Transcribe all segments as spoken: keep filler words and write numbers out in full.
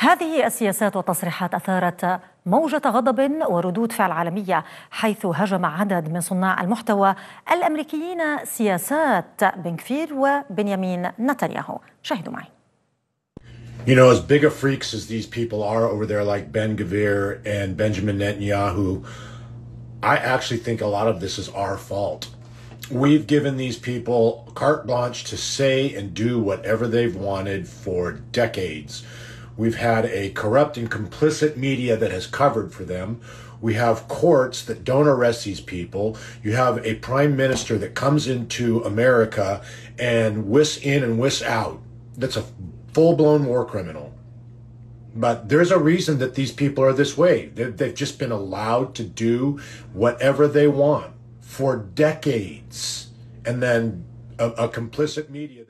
هذه السياسات والتصريحات أثارت موجة غضب وردود فعل عالمية، حيث هاجم عدد من صناع المحتوى الأمريكيين سياسات بن غفير وبنيامين نتنياهو. شاهدوا معي. You know, as big of freaks as these people are over there, like Ben Gvir and Benjamin Netanyahu, I actually think a lot of this is our fault. We've given these people carte blanche to say and do whatever they've wanted for decades. We've had a corrupt and complicit media that has covered for them. We have courts that don't arrest these people. You have a prime minister that comes into America and whisks in and whisks out. That's a full-blown war criminal. But there's a reason that these people are this way. They've just been allowed to do whatever they want for decades. And then a, a complicit media.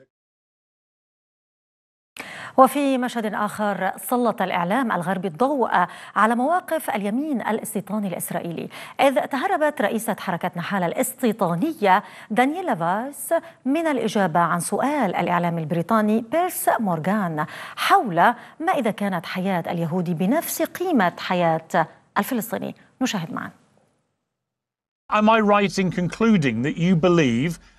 وفي مشهد آخر، سلط الإعلام الغربي الضوء على مواقف اليمين الاستيطاني الإسرائيلي، إذ تهربت رئيسة حركة نحال الاستيطانية دانييلا فايس من الإجابة عن سؤال الإعلام البريطاني بيرس مورغان حول ما إذا كانت حياة اليهودي بنفس قيمة حياة الفلسطيني. نشاهد معا. Am I right in concluding that you believe